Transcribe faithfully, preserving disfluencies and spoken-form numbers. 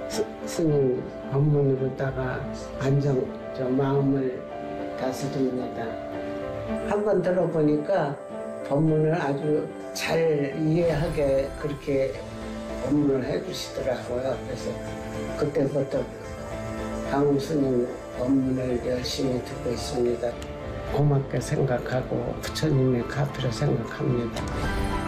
스, 스님 법문으로다가 안정, 저 마음을 다스립니다. 한번 들어보니까 법문을 아주 잘 이해하게 그렇게 법문을 해주시더라고요. 그래서 그때부터 강훈 스님 법문을 열심히 듣고 있습니다. 고맙게 생각하고 부처님의 가피로 생각합니다.